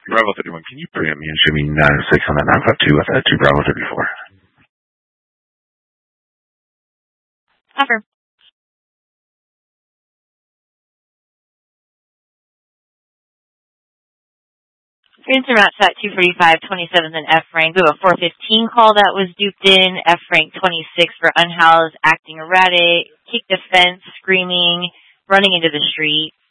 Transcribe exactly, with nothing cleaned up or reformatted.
Bravo thirty-one, can you bring me and show me nine oh six on that nine five two with that two Bravo thirty-four? Cover. Transfer match at two forty-five, twenty-seventh and F rank. We have a four fifteen call that was duped in. F rank twenty-six for unhoused, acting erratic, kick defense, screaming, running into the street.